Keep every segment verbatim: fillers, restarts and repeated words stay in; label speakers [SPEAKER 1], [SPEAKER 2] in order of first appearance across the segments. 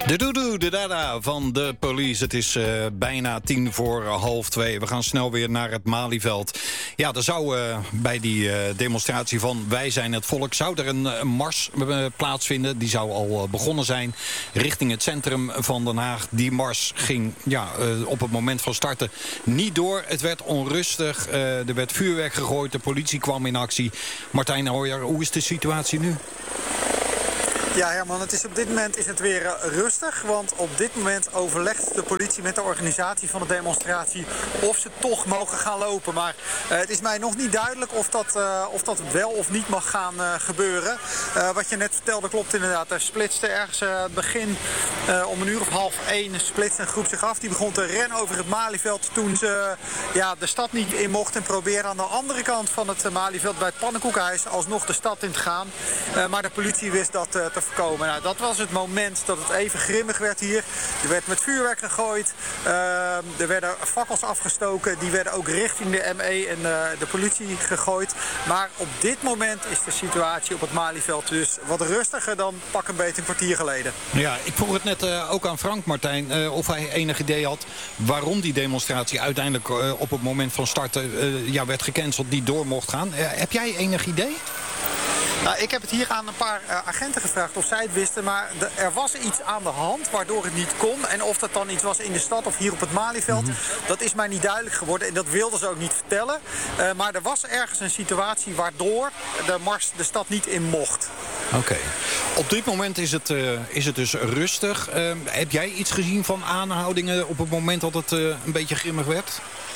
[SPEAKER 1] De doedoe, de dada van de police. Het is uh, bijna tien voor half twee. We gaan snel weer naar het Malieveld. Ja, er zou uh, bij die uh, demonstratie van Wij zijn het volk... zou er een, een mars uh, plaatsvinden. Die zou al uh, begonnen zijn richting het centrum van Den Haag. Die mars ging ja, uh, op het moment van starten niet door. Het werd onrustig. Uh, er werd vuurwerk gegooid. De politie kwam in actie. Martijn Hooyer, hoe is de situatie nu?
[SPEAKER 2] Ja, Herman, het is op dit moment is het weer uh, rustig. Want op dit moment overlegt de politie met de organisatie van de demonstratie of ze toch mogen gaan lopen. Maar uh, het is mij nog niet duidelijk of dat, uh, of dat wel of niet mag gaan uh, gebeuren. Uh, wat je net vertelde klopt inderdaad. Er splitste ergens uh, begin uh, om een uur of half één splitste een groep zich af. Die begon te rennen over het Malieveld toen ze uh, ja, de stad niet in mocht. En probeerden aan de andere kant van het uh, Malieveld bij het Pannenkoekenhuis alsnog de stad in te gaan. Uh, maar de politie wist dat uh, te voorkomen. Nou, dat was het moment dat het even grimmig werd hier. Er werd met vuurwerk gegooid. Uh, er werden fakkels afgestoken. Die werden ook richting de M E en uh, de politie gegooid. Maar op dit moment is de situatie op het Malieveld dus wat rustiger dan pak een beetje een kwartier geleden.
[SPEAKER 1] Ja, ik vroeg het net uh, ook aan Frank, Martijn, uh, of hij enig idee had waarom die demonstratie uiteindelijk uh, op het moment van starten uh, ja, werd gecanceld, niet door mocht gaan. Uh, heb jij enig idee?
[SPEAKER 2] Nou, ik heb het hier aan een paar uh, agenten gevraagd of zij het wisten. Maar de, er was iets aan de hand waardoor het niet kon. En of dat dan iets was in de stad of hier op het Malieveld, mm-hmm. dat is mij niet duidelijk geworden. En dat wilden ze ook niet vertellen. Uh, maar er was ergens een situatie waardoor de mars de stad niet in mocht.
[SPEAKER 1] Oké. Okay. Op dit moment is het, uh, is het dus rustig. Uh, heb jij iets gezien van aanhoudingen op het moment dat het uh, een beetje grimmig werd?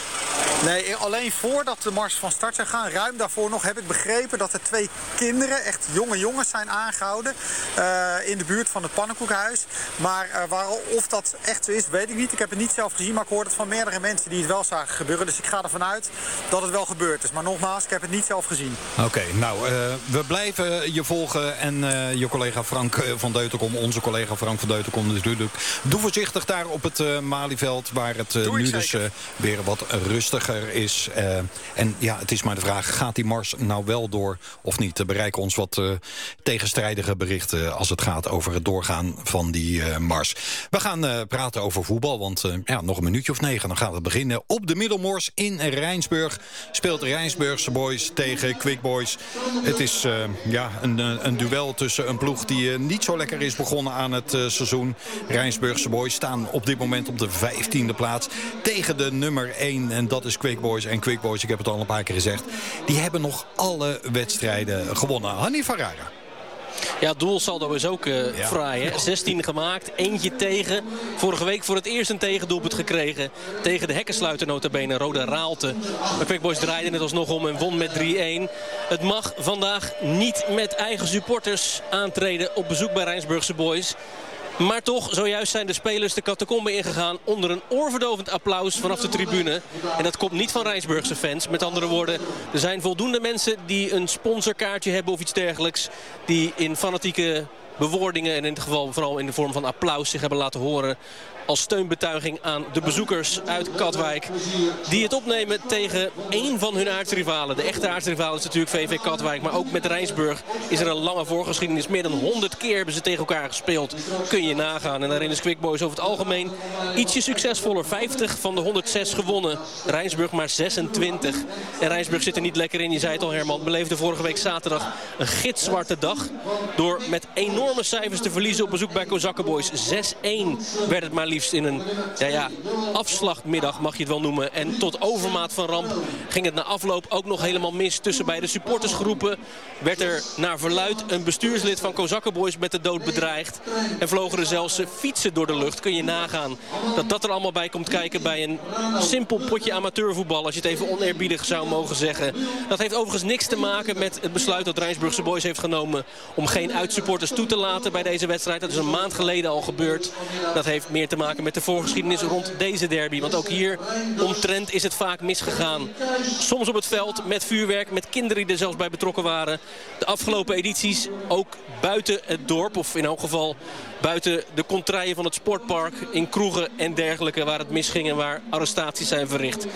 [SPEAKER 2] Nee, alleen voordat de mars van start zou gaan, ruim daarvoor nog, heb ik begrepen dat er twee kinderen, echt jonge jongens, zijn aangehouden uh, in de buurt van het Pannenkoekenhuis. Maar uh, waar, of dat echt zo is, weet ik niet. Ik heb het niet zelf gezien, maar ik hoorde het van meerdere mensen die het wel zagen gebeuren. Dus ik ga ervan uit dat het wel gebeurd is. Maar nogmaals, ik heb het niet zelf gezien.
[SPEAKER 1] Oké, okay, nou, uh, we blijven je volgen en uh, je collega Frank van Deutenkom, onze collega Frank van Deutenkom natuurlijk. Doe voorzichtig daar op het uh, Malieveld, waar het uh, nu dus uh, weer wat rustiger is. Uh, en ja, het is maar de vraag, gaat die mars nou wel door of niet? Er bereiken ons wat uh, tegenstrijdige berichten als het gaat over het doorgaan van die uh, mars. We gaan uh, praten over voetbal, want uh, ja, nog een minuutje of negen, dan gaat het beginnen. Op de Middelmors in Rijnsburg speelt Rijnsburgse Boys tegen Quick Boys. Het is uh, ja, een, een duel tussen een ploeg die uh, niet zo lekker is begonnen aan het uh, seizoen. Rijnsburgse Boys staan op dit moment op de vijftiende plaats tegen de nummer één. En dat is Quick Boys. En Quick Boys, ik heb het al een paar keer gezegd, die hebben nog alle wedstrijden gewonnen. Hanni Farara.
[SPEAKER 3] Ja, het doelsaldo is ook uh, ja. fraai. Hè? zestien gemaakt, eentje tegen. Vorige week voor het eerst een tegendoelpunt gekregen. Tegen de hekkensluiter nota bene, Roda Raalte. Maar Quick Boys draaide het alsnog om en won met drie-een. Het mag vandaag niet met eigen supporters aantreden op bezoek bij Rijnsburgse Boys. Maar toch, zojuist zijn de spelers de catacombe ingegaan onder een oorverdovend applaus vanaf de tribune. En dat komt niet van Rijnsburgse fans. Met andere woorden, er zijn voldoende mensen die een sponsorkaartje hebben of iets dergelijks. Die in fanatieke bewoordingen en in dit geval vooral in de vorm van applaus zich hebben laten horen als steunbetuiging aan de bezoekers uit Katwijk. Die het opnemen tegen één van hun aardsrivalen. De echte aardsrivaal is natuurlijk V V Katwijk. Maar ook met Rijnsburg is er een lange voorgeschiedenis. Meer dan honderd keer hebben ze tegen elkaar gespeeld. Kun je nagaan. En daarin is Quick Boys over het algemeen ietsje succesvoller. vijftig van de honderdzes gewonnen. Rijnsburg maar zesentwintig. En Rijnsburg zit er niet lekker in. Je zei het al, Herman. Beleefde vorige week zaterdag een gitzwarte dag. Door met enorme cijfers te verliezen op bezoek bij Kozakkenboys. zes-een werd het maar liefst in een ja, ja, afslagmiddag, mag je het wel noemen. En tot overmaat van ramp ging het na afloop ook nog helemaal mis. Tussen beide supportersgroepen werd er naar verluid een bestuurslid van Kozakkenboys met de dood bedreigd. En vlogen er zelfs fietsen door de lucht. Kun je nagaan dat dat er allemaal bij komt kijken bij een simpel potje amateurvoetbal, als je het even oneerbiedig zou mogen zeggen. Dat heeft overigens niks te maken met het besluit dat Rijnsburgse Boys heeft genomen om geen uitsupporters toe te laten bij deze wedstrijd. Dat is een maand geleden al gebeurd. Dat heeft meer te maken met de voorgeschiedenis rond deze derby. Want ook hier omtrent is het vaak misgegaan. Soms op het veld met vuurwerk, met kinderen die er zelfs bij betrokken waren. De afgelopen edities ook buiten het dorp, of in elk geval buiten de contraien van het sportpark, in kroegen en dergelijke, waar het misging en waar arrestaties zijn verricht.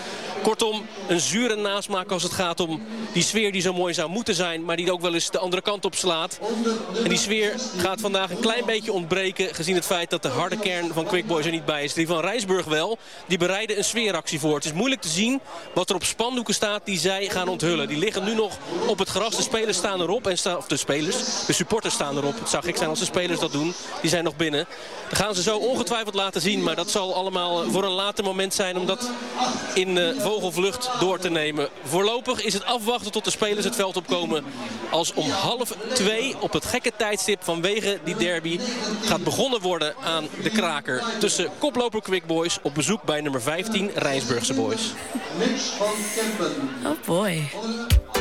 [SPEAKER 3] Kortom, een zure nasmaak als het gaat om die sfeer die zo mooi zou moeten zijn, maar die ook wel eens de andere kant op slaat. En die sfeer gaat vandaag een klein beetje ontbreken, gezien het feit dat de harde kern van Quick Boys er niet bij is. Die van Rijnsburg wel, die bereiden een sfeeractie voor. Het is moeilijk te zien wat er op spandoeken staat die zij gaan onthullen. Die liggen nu nog op het gras, de spelers staan erop, en sta, of de spelers, de supporters staan erop. Het zou gek zijn als de spelers dat doen, die zijn nog binnen. Dat gaan ze zo ongetwijfeld laten zien, maar dat zal allemaal voor een later moment zijn om dat in uh, vogelvlucht door te nemen. Voorlopig is het afwachten tot de spelers het veld opkomen. Als om half twee op het gekke tijdstip vanwege die derby gaat begonnen worden aan de kraker tussen koploper Quick Boys op bezoek bij nummer vijftien Rijnsburgse Boys.
[SPEAKER 4] Oh boy.